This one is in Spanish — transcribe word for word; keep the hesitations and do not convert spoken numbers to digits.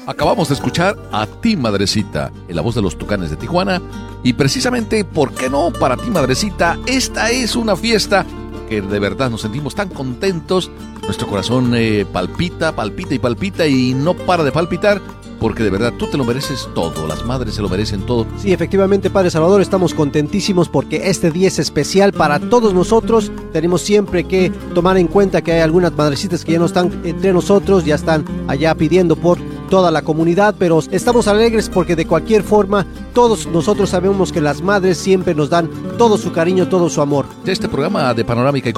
Acabamos de escuchar a Ti Madrecita, en la voz de los Tucanes de Tijuana. Y precisamente, ¿por qué no? Para Ti Madrecita, esta es una fiesta que de verdad nos sentimos tan contentos. Nuestro corazón eh, palpita, palpita y palpita y no para de palpitar. Porque de verdad tú te lo mereces todo, las madres se lo merecen todo. Sí, efectivamente, Padre Salvador, estamos contentísimos porque este día es especial para todos nosotros. Tenemos siempre que tomar en cuenta que hay algunas madrecitas que ya no están entre nosotros, ya están allá pidiendo por toda la comunidad, pero estamos alegres porque de cualquier forma todos nosotros sabemos que las madres siempre nos dan todo su cariño, todo su amor. Este programa de Panorámica y